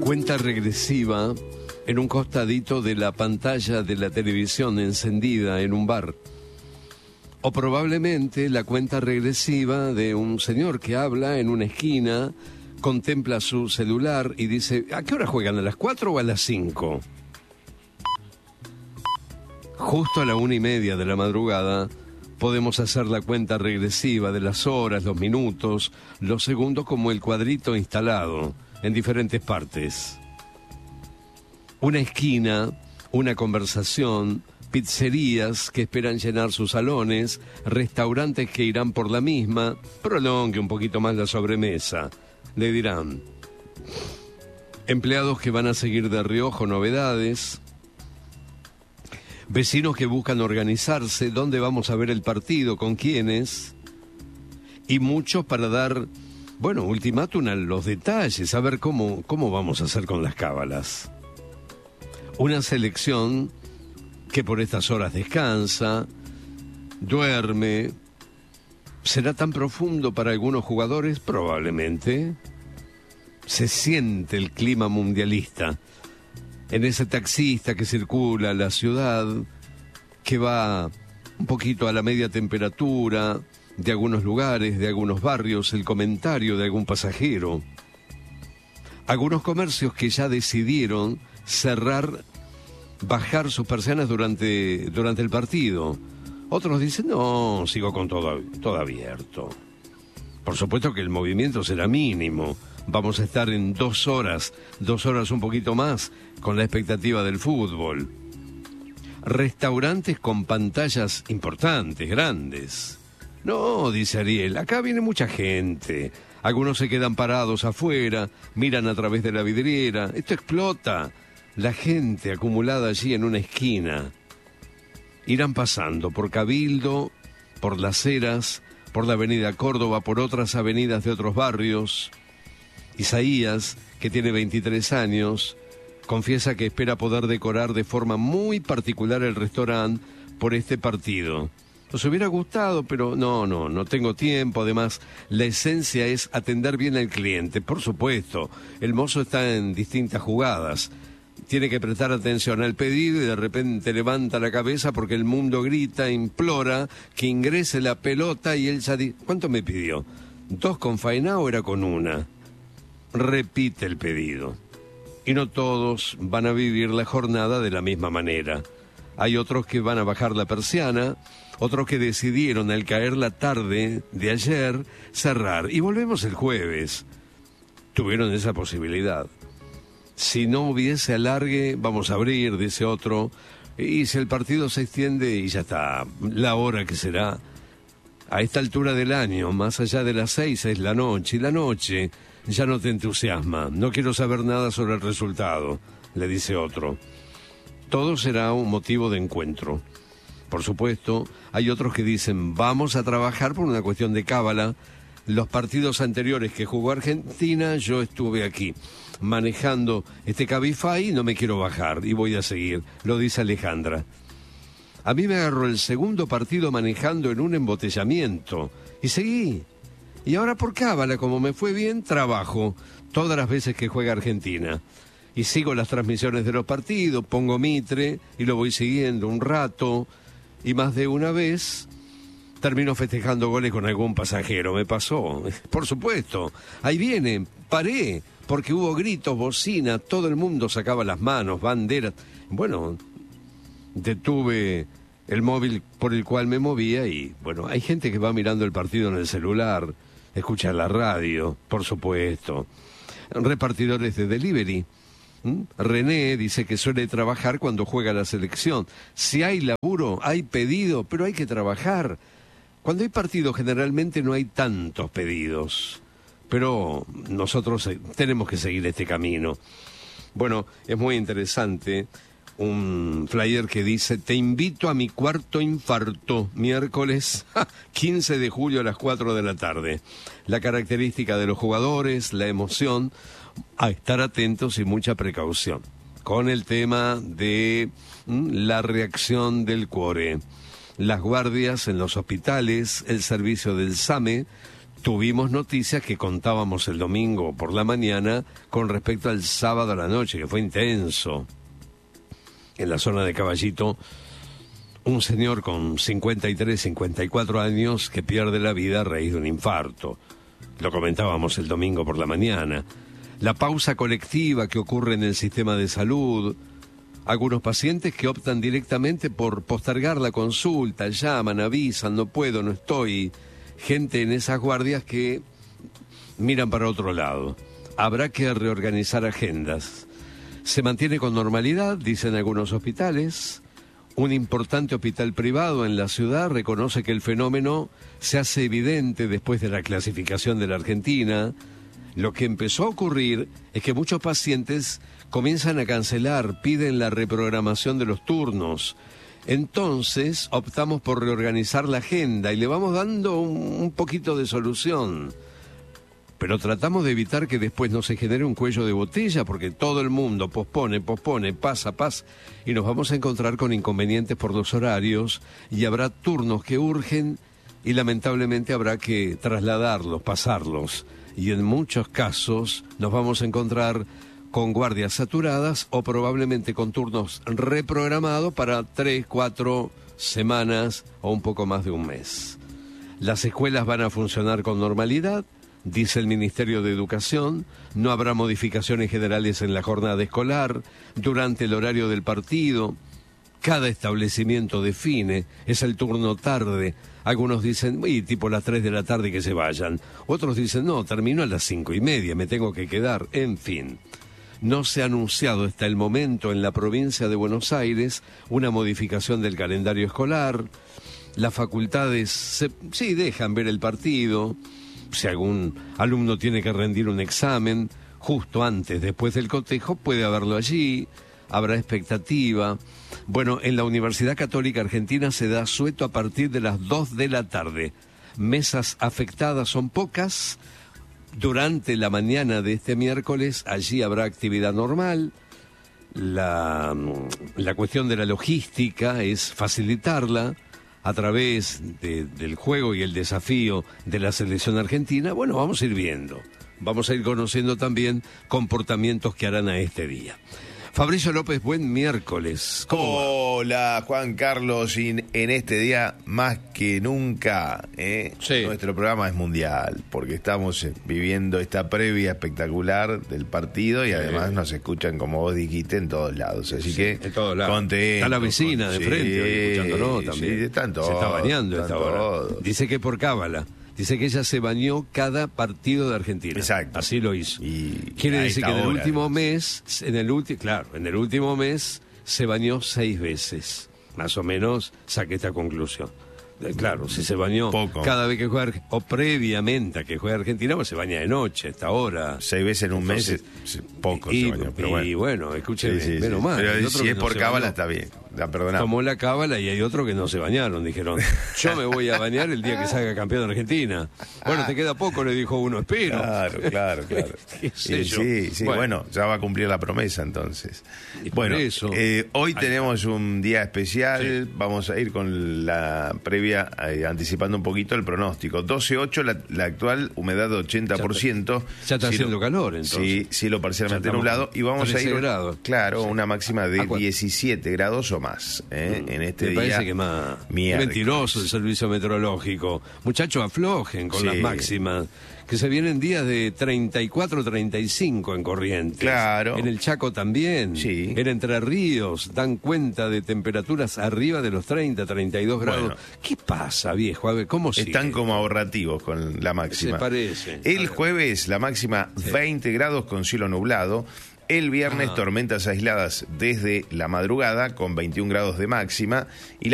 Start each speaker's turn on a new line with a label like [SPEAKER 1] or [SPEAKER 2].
[SPEAKER 1] Cuenta regresiva en un costadito de la pantalla de la televisión encendida en un bar. O probablemente la cuenta regresiva de un señor que habla en una esquina, contempla su celular y dice: ¿a qué hora juegan? ¿A las 4 o a las 5? Justo a la 1:30 de la madrugada podemos hacer la cuenta regresiva de las horas, los minutos, los segundos, como el cuadrito instalado en diferentes partes. Una esquina, una conversación, pizzerías que esperan llenar sus salones, restaurantes que irán por la misma. Prolongue un poquito más la sobremesa, le dirán. Empleados que van a seguir de reojo novedades. Vecinos que buscan organizarse, dónde vamos a ver el partido, con quiénes. Y muchos para dar, ultimátum a los detalles, a ver cómo vamos a hacer con las cábalas. Una selección que por estas horas descansa, duerme. ¿Será tan profundo para algunos jugadores? Probablemente. Se siente el clima mundialista en ese taxista que circula la ciudad, que va un poquito a la media temperatura de algunos lugares, de algunos barrios, el comentario de algún pasajero. Algunos comercios que ya decidieron cerrar, bajar sus persianas durante el partido. Otros dicen: no, sigo con todo abierto. Por supuesto que el movimiento será mínimo. Vamos a estar en 2 horas un poquito más, con la expectativa del fútbol. Restaurantes con pantallas importantes, grandes. No, dice Ariel, acá viene mucha gente. Algunos se quedan parados afuera, miran a través de la vidriera. Esto explota. La gente acumulada allí en una esquina. Irán pasando por Cabildo, por Las Heras, por la avenida Córdoba, por otras avenidas de otros barrios. Isaías, que tiene 23 años, confiesa que espera poder decorar de forma muy particular el restaurante por este partido. Nos hubiera gustado, pero no tengo tiempo. Además, la esencia es atender bien al cliente. Por supuesto, el mozo está en distintas jugadas. Tiene que prestar atención al pedido y de repente levanta la cabeza porque el mundo grita, implora que ingrese la pelota y él ya dice: ¿cuánto me pidió? ¿2 con faena o era con una? Repite el pedido. Y no todos van a vivir la jornada de la misma manera. Hay otros que van a bajar la persiana, otros que decidieron al caer la tarde de ayer cerrar. Y volvemos el jueves. Tuvieron esa posibilidad. Si no hubiese alargue, vamos a abrir, dice otro. Y si el partido se extiende, y ya está, la hora que será. A esta altura del año, más allá de las 6, es la noche. Y la noche ya no te entusiasma. No quiero saber nada sobre el resultado, le dice otro. Todo será un motivo de encuentro. Por supuesto, hay otros que dicen: vamos a trabajar por una cuestión de cábala. Los partidos anteriores que jugó Argentina, yo estuve aquí manejando este Cabify y no me quiero bajar y voy a seguir, lo dice Alejandra. A mí me agarró el segundo partido manejando en un embotellamiento y seguí. Y ahora por cábala, como me fue bien, trabajo todas las veces que juega Argentina. Y sigo las transmisiones de los partidos, pongo Mitre y lo voy siguiendo un rato. Y más de una vez termino festejando goles con algún pasajero. Me pasó, por supuesto. Ahí viene, paré, porque hubo gritos, bocina, todo el mundo sacaba las manos, banderas. Bueno, detuve el móvil por el cual me movía y, hay gente que va mirando el partido en el celular, escucha la radio, por supuesto. Repartidores de delivery. René dice que suele trabajar cuando juega la selección. Si hay laburo, hay pedido, pero hay que trabajar. Cuando hay partido generalmente no hay tantos pedidos, pero nosotros tenemos que seguir este camino. Bueno, es muy interesante un flyer que dice: te invito a mi cuarto infarto, miércoles 15 de julio a las 4 de la tarde. La característica de los jugadores, la emoción, a estar atentos y mucha precaución con el tema de la reacción del cuore. Las guardias en los hospitales, el servicio del SAME, tuvimos noticias que contábamos el domingo por la mañana con respecto al sábado a la noche, que fue intenso. En la zona de Caballito, un señor con 53, 54 años que pierde la vida a raíz de un infarto. Lo comentábamos el domingo por la mañana. La pausa colectiva que ocurre en el sistema de salud. Algunos pacientes que optan directamente por postergar la consulta, llaman, avisan, no puedo, no estoy. Gente en esas guardias que miran para otro lado. Habrá que reorganizar agendas. Se mantiene con normalidad, dicen algunos hospitales. Un importante hospital privado en la ciudad reconoce que el fenómeno se hace evidente después de la clasificación de la Argentina. Lo que empezó a ocurrir es que muchos pacientes comienzan a cancelar, piden la reprogramación de los turnos. Entonces optamos por reorganizar la agenda y le vamos dando un poquito de solución. Pero tratamos de evitar que después no se genere un cuello de botella, porque todo el mundo pospone, pasa, y nos vamos a encontrar con inconvenientes por los horarios, y habrá turnos que urgen, y lamentablemente habrá que trasladarlos, pasarlos. Y en muchos casos nos vamos a encontrar con guardias saturadas, o probablemente con turnos reprogramados para 3, 4 semanas, o un poco más de un mes. Las escuelas van a funcionar con normalidad, dice el Ministerio de Educación. No habrá modificaciones generales en la jornada escolar, durante el horario del partido. Cada establecimiento define, es el turno tarde. Algunos dicen, tipo las 3 de la tarde que se vayan. Otros dicen, no, termino a las 5:30, me tengo que quedar. En fin, no se ha anunciado hasta el momento en la provincia de Buenos Aires una modificación del calendario escolar. Las facultades sí dejan ver el partido. Si algún alumno tiene que rendir un examen, justo antes, después del cotejo, puede haberlo allí, habrá expectativa. Bueno, en la Universidad Católica Argentina se da asueto a partir de las 2 de la tarde. Mesas afectadas son pocas. Durante la mañana de este miércoles, allí habrá actividad normal. La cuestión de la logística es facilitarla a través del juego y el desafío de la selección argentina. Bueno, vamos a ir viendo. Vamos a ir conociendo también comportamientos que harán a este día. Fabricio López, buen miércoles. ¿Cómo va?
[SPEAKER 2] Hola, Juan Carlos. En este día, más que nunca,
[SPEAKER 1] Sí.
[SPEAKER 2] Nuestro programa es mundial, porque estamos viviendo esta previa espectacular del partido y además nos escuchan, como vos dijiste, en todos lados. Así que,
[SPEAKER 1] en todos lados.
[SPEAKER 2] contento.
[SPEAKER 1] Está la vecina de frente hoy escuchándonos también.
[SPEAKER 2] Sí, están todos,
[SPEAKER 1] se está bañando esta hora.
[SPEAKER 2] todos.
[SPEAKER 1] Dice que por cábala. Dice que ella se bañó cada partido de Argentina.
[SPEAKER 2] Exacto.
[SPEAKER 1] Así lo hizo.
[SPEAKER 2] Y
[SPEAKER 1] quiere
[SPEAKER 2] a
[SPEAKER 1] decir
[SPEAKER 2] esta
[SPEAKER 1] que en el
[SPEAKER 2] hora,
[SPEAKER 1] último
[SPEAKER 2] además.
[SPEAKER 1] mes, en el último mes se bañó 6 veces. Más o menos saqué esta conclusión. Claro, si se bañó
[SPEAKER 2] Poco.
[SPEAKER 1] cada vez que juega, o previamente a que juegue Argentina, pues se baña de noche, a esta hora.
[SPEAKER 2] 6 veces en un
[SPEAKER 1] Entonces,
[SPEAKER 2] mes, poco se bañó, pero bueno.
[SPEAKER 1] Y bueno, escúcheme,
[SPEAKER 2] Sí,
[SPEAKER 1] menos mal.
[SPEAKER 2] Pero
[SPEAKER 1] El otro
[SPEAKER 2] si
[SPEAKER 1] que
[SPEAKER 2] es
[SPEAKER 1] no
[SPEAKER 2] por
[SPEAKER 1] se
[SPEAKER 2] cábala
[SPEAKER 1] bañó,
[SPEAKER 2] está bien, la perdonamos.
[SPEAKER 1] tomó la cábala y hay otro que no se bañaron. Dijeron, yo me voy a bañar el día que salga campeón de Argentina. Bueno, te queda poco, le dijo uno, espero.
[SPEAKER 2] Claro.
[SPEAKER 1] ¿Qué sé yo?
[SPEAKER 2] Sí, bueno, ya va a cumplir la promesa entonces.
[SPEAKER 1] Y por
[SPEAKER 2] Bueno,
[SPEAKER 1] eso,
[SPEAKER 2] hoy tenemos un día especial,
[SPEAKER 1] Sí.
[SPEAKER 2] vamos a ir con la previa, anticipando un poquito el pronóstico. 12.8, la actual humedad de 80%.
[SPEAKER 1] Ya está haciendo calor, entonces.
[SPEAKER 2] Sí, cielo parcialmente
[SPEAKER 1] Ya estamos
[SPEAKER 2] nublado. Y vamos a
[SPEAKER 1] 13
[SPEAKER 2] ir,
[SPEAKER 1] grados.
[SPEAKER 2] claro,
[SPEAKER 1] Sí.
[SPEAKER 2] una máxima de
[SPEAKER 1] ¿Cuánto?
[SPEAKER 2] 17 grados o más en este
[SPEAKER 1] Me
[SPEAKER 2] día.
[SPEAKER 1] parece que más
[SPEAKER 2] miércoles.
[SPEAKER 1] mentiroso el servicio meteorológico. Muchachos, aflojen con
[SPEAKER 2] Sí.
[SPEAKER 1] las máximas. Que se vienen días de 34, 35 en Corrientes.
[SPEAKER 2] Claro.
[SPEAKER 1] En el Chaco también.
[SPEAKER 2] Sí.
[SPEAKER 1] En Entre Ríos dan cuenta de temperaturas arriba de los 30, 32 grados.
[SPEAKER 2] Bueno.
[SPEAKER 1] ¿Qué pasa, viejo? A ver, ¿cómo sigue?
[SPEAKER 2] Están como ahorrativos con la máxima.
[SPEAKER 1] Se parece. A
[SPEAKER 2] El
[SPEAKER 1] ver.
[SPEAKER 2] jueves la máxima 20 grados con cielo nublado. El viernes tormentas aisladas desde la madrugada con 21 grados de máxima. Y